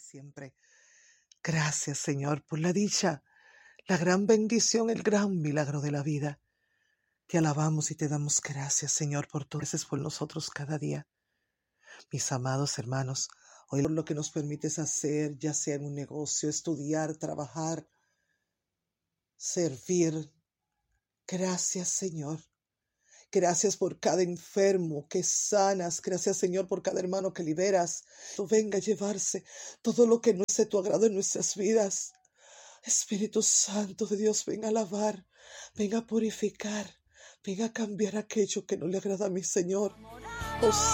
siempre. Gracias, Señor, por la dicha, la gran bendición, el gran milagro de la vida. Te alabamos y te damos gracias, Señor, por todo. Gracias por nosotros cada día. Mis amados hermanos, hoy por lo que nos permites hacer, ya sea en un negocio, estudiar, trabajar, servir. Gracias, Señor. Gracias por cada enfermo que sanas. Gracias, Señor, por cada hermano que liberas. Venga a llevarse todo lo que no es de tu agrado en nuestras vidas. Espíritu Santo de Dios, venga a lavar, venga a purificar, venga a cambiar aquello que no le agrada a mi Señor. Oh,